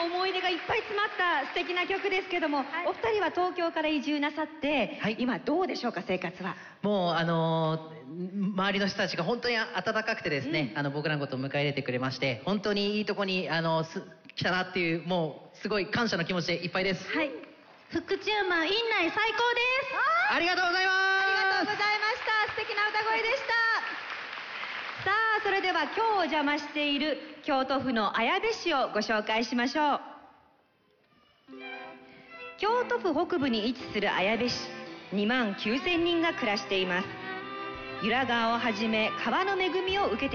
思い出がいっぱい詰まった素敵な曲ですけども、お二人は東京から移住なさって、今どうでしょうか、生活は。 もう周りの人たちが本当に温かくてですね、僕らのことを迎え入れてくれまして、本当にいいとこに来たなっていう、もうすごい感謝の気持ちでいっぱいです。 はい。福知山院内最高です。 ありがとうございます。 ありがとうございました。素敵な歌声でした。さあ、それでは今日お邪魔している京都府の綾部市をご紹介しましょう。京都府北部に位置する綾部市、2万9000人が暮らしています。由良川をはじめ川の恵みを受けて